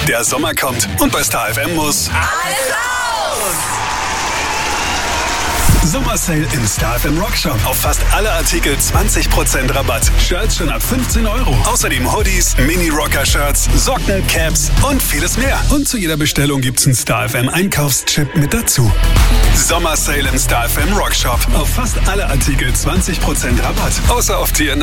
Der Sommer kommt und bei Star FM muss alles raus! Sommersale im Star FM Rockshop. Auf fast alle Artikel 20% Rabatt. Shirts schon ab 15 Euro. Außerdem Hoodies, Mini-Rocker-Shirts, Socken, Caps und vieles mehr. Und zu jeder Bestellung gibt's einen Star FM Einkaufschip mit dazu. Sommersale im Star FM Rockshop. Auf fast alle Artikel 20% Rabatt. Außer auf die